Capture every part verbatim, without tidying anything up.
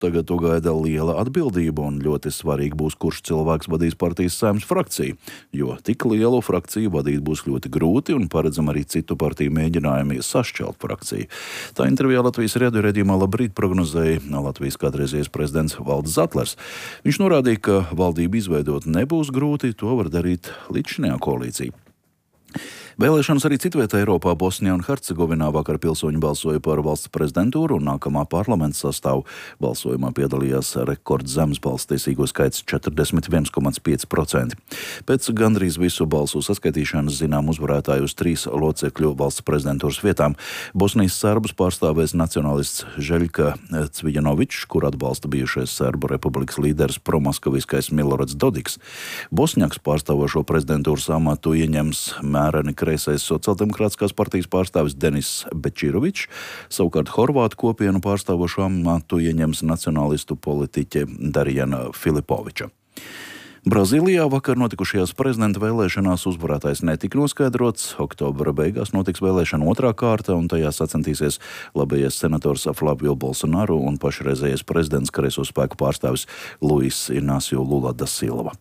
Tagad to gaida liela atbildība un ļoti svarīgi būs, kurš cilvēks vadīs partijas Saeimas frakciju, jo tik lielu frakciju vadīt būs ļoti grūti un paredzam arī citu partiju mēģinājumi sašķelt frakciju. Tā intervijā Latvijas radio redzījumā Labrīt prognozēja Latvijas kādreizējais prezidents Valdis Zatlers. Viņš norādīja, ka valdību izveidot nebūs grūti, to var darīt līdzšinējā koalīcija. Vēlēšanas arī citvietā Eiropā, Bosnijā un Hercegovinā vakar pilsoņi balsoja par valsts prezidentūru un nākamā parlamenta sastāvu. Balsojumā piedalījās rekordzems balsstiesīgo skaits četrdesmit viens komats pieci procenti. Pēc gandrīz visu balsu saskaitīšanas zinām uzvarētāju uz trīs locekļu valsts prezidentūras vietām. Bosnijas serbus pārstāvēs nacionālists Žeļka Cvijanovičs, kur atbalsta bijušais Serbu republikas līderis promoskaviskais Milorats Dodiks. Bosņaks pārstāvošo prezidentūras amatu ieņems mēreni kreisais sociāldemokrātiskās partijas pārstāvis Denis Bečirovičs, savukārt Horvātu kopienu pārstāvošo amatu ieņems nacionālistu politiķe Darijana Filipoviča. Brazīlijā vakar notikušajās prezidenta vēlēšanās uzvarētājs netika noskaidrots. Oktobra beigās notiks vēlēšana otrā kārta, un tajā sacensīsies labējais senators Flavio Bolsonaro un pašreizējais prezidents kreiso spēku pārstāvis Luis Inácio Lula da Silva.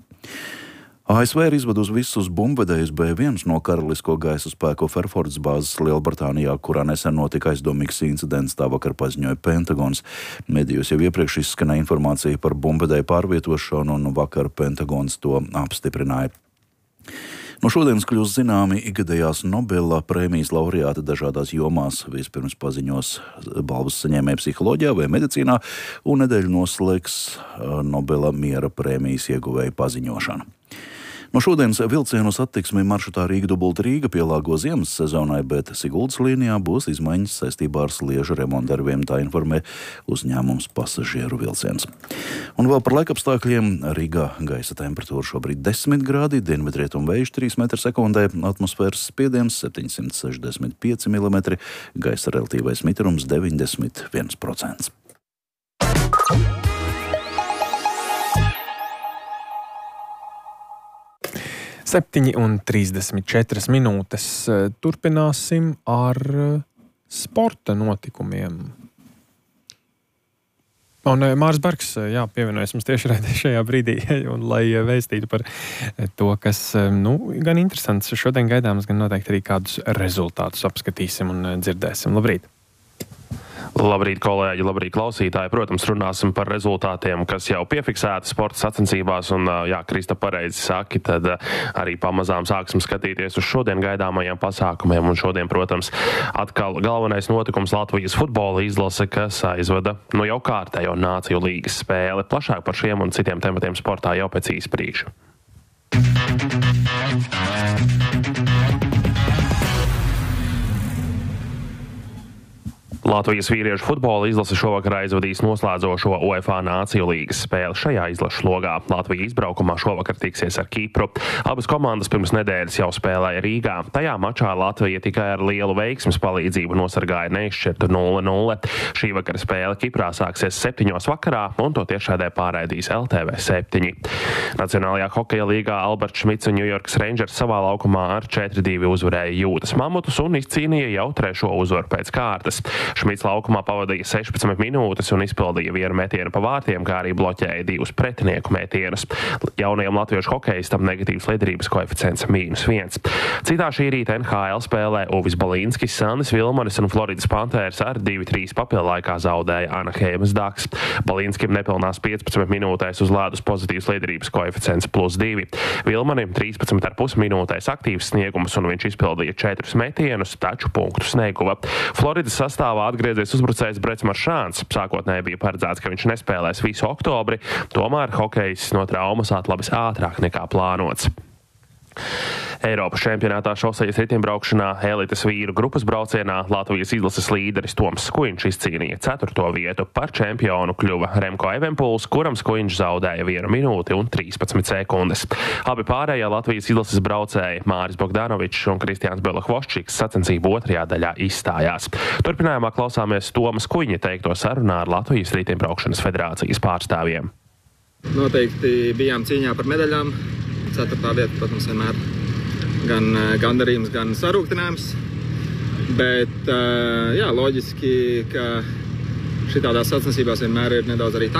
A S V ir izvedusi visus bumbvedējus B viens no karalisko gaisa spēku Fairfords bāzes Lielbritānijā, kurā nesen notika aizdomīgs incidents, tā vakar paziņoja Pentagons. Medijos jau iepriekš izskanēja informācija par bumbvedēju pārvietošanu, un vakar Pentagons to apstiprināja. No šodienas kļūst zināmi ikgadējās Nobela prēmijas laureāti dažādās jomās. Vispirms paziņos balvas saņēmēji psiholoģijā vai medicīnā, un nedēļu noslēgs Nobela miera prēmijas ieguvēja paziņošana. No šodienas vilcienu satiksmi maršrutā Rīga dubulta Rīga pielāgo ziemas sezonai, bet Siguldas līnijā būs izmaiņas saistībā ar sliežu remontdarbiem, tā informē uzņēmums Pasažieru vilciens. Un vēl par laikapstākļiem. Rīgā gaisa temperatūra šobrīd desmit grādi, dienvidrietumu vējš trīs metri sekundē, atmosfēras spiediens septiņsimt sešdesmit pieci milimetri, gaisa relatīvais mitrums deviņdesmit viens procents. septiņi un trīsdesmit četras minūtes. Turpināsim ar sporta notikumiem. Un Māris Bergs, jā, pievienojas mums tieši raidē šajā brīdī, un lai vēstītu par to, kas, nu, gan interesants šodien gaidāms, gan noteikti arī kādus rezultātus apskatīsim un dzirdēsim. Labrīt! Labrīt, kolēģi, labrīt, klausītāji. Protams, runāsim par rezultātiem, kas jau piefiksēti sporta sacensībās, un, jā, Krista pareizi saki, tad arī pamazām sāksim skatīties uz šodien gaidāmajiem pasākumiem, un šodien, protams, atkal galvenais notikums Latvijas futbola izlase, kas aizvada, nu jau kārtējo Nāciju līgas spēli. Plašāk par šiem un citiem tematiem sportā jau pēc īsbrīža. Latvijas vīriešu futbola izlase šovakar aizvadīs noslēdzošo UEFA Nāciju līgas spēli. Šajā izlašu logā Latvija izbraukumā šovakar tiksies ar Kipru. Abas komandas pirms nedēļas jau spēlēja Rīgā. Tajā mačā Latvija tikai ar lielu veiksmes palīdzību nosargāja neizšķirtu nulle nulle. Šī vakara spēle Kiprā sāksies septiņos vakarā, un to tiešraidē pārraidīs L T V septiņi. Nacionālajā hokeja līgā Alberts Šmits un Ņujorkas Rangers savā laukumā ar četri divi uzvarēja Jūtas Mamutus un izcīnīja jau trešo uzvaru pēc kārtas. Šmits laukumā pavadīja sešpadsmit minūtes un izpildīja vienu metienu pa vārtiem, kā arī bloķēja divus pretinieku metienus. Jaunajam latviešu hokejistam negatīvs liederības koeficients mīnus viens. Citā šī rīta N H L spēlē Uvis Balīnskis, Sandis Vilmanis un Floridas Panthers ar divi trīs papildlaikā zaudēja Anaheimas Daks. Balīnskim nepilnās piecpadsmit minūtēs uz ledus pozitīvs liederības koeficients plus divi. Vilmanim trīspadsmit ar pus minūtēs aktīvs sniegums un viņš izpildīja četrus metienus, taču punktus neguva. Floridas sastāvā atgriezies uzbrucējs Brets Maršāns. Sākotnēji bija paredzēts, ka viņš nespēlēs visu oktobri, tomēr hokejs no traumas atlabis ātrāk nekā plānots. Eiropas čempionātā šosejas riteņbraukšanā elites vīru grupas braucienā Latvijas izlases līderis Toms Skuiņš izcīnīja ceturto vietu. Par čempionu kļuva Remko Evenpuls, kuram Skuiņš zaudēja vienu minūti un trīspadsmit sekundes. Abi pārējie Latvijas izlases braucēji Māris Bogdanovičs un Kristiāns Belahvoščiks sacensību otrajā daļā izstājās. Turpinājumā klausāmies Toma Skuiņa teikto sarunā ar Latvijas riteņbraukšanas federācijas pārstāvjiem. Noteikti bijām cīņā par medaļām. Ceturtā vieta, protams, vienmēr gan gandarījums, gan sarūktinājums. Bet, jā, loģiski, ka šitādās sacensībās vienmēr ir nedaudz arī